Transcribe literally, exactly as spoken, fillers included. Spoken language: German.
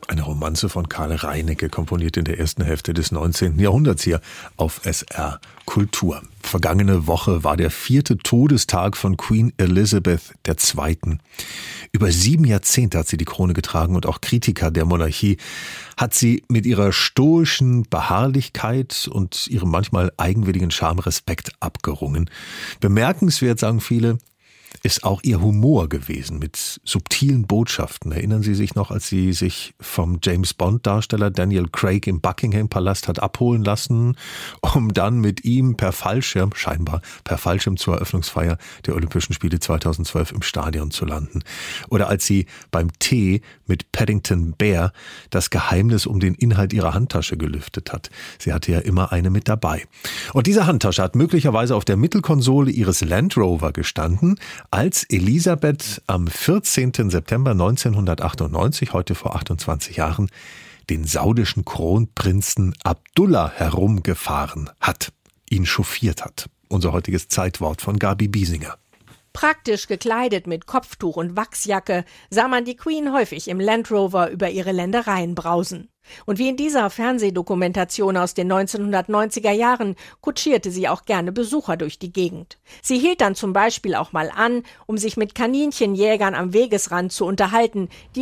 Eine Romanze von Karl Reinecke, komponiert in der ersten Hälfte des neunzehnten Jahrhunderts hier auf S R Kultur. Vergangene Woche war der vierte Todestag von Queen Elizabeth der Zweiten. Über sieben Jahrzehnte hat sie die Krone getragen und auch Kritiker der Monarchie hat sie mit ihrer stoischen Beharrlichkeit und ihrem manchmal eigenwilligen Charme Respekt abgerungen. Bemerkenswert, sagen viele, ist auch ihr Humor gewesen mit subtilen Botschaften. Erinnern Sie sich noch, als sie sich vom James-Bond-Darsteller Daniel Craig im Buckingham-Palast hat abholen lassen, um dann mit ihm per Fallschirm, scheinbar per Fallschirm zur Eröffnungsfeier der Olympischen Spiele zweitausendzwölf im Stadion zu landen. Oder als sie beim Tee mit Paddington Bear das Geheimnis um den Inhalt ihrer Handtasche gelüftet hat. Sie hatte ja immer eine mit dabei. Und diese Handtasche hat möglicherweise auf der Mittelkonsole ihres Land Rover gestanden, als Elisabeth am vierzehnten September neunzehnhundertachtundneunzig, heute vor achtundzwanzig Jahren, den saudischen Kronprinzen Abdullah herumgefahren hat, ihn chauffiert hat. Unser heutiges Zeitwort von Gabi Biesinger. Praktisch gekleidet mit Kopftuch und Wachsjacke sah man die Queen häufig im Land Rover über ihre Ländereien brausen. Und wie in dieser Fernsehdokumentation aus den neunzehnhundertneunziger Jahren kutschierte sie auch gerne Besucher durch die Gegend. Sie hielt dann zum Beispiel auch mal an, um sich mit Kaninchenjägern am Wegesrand zu unterhalten, die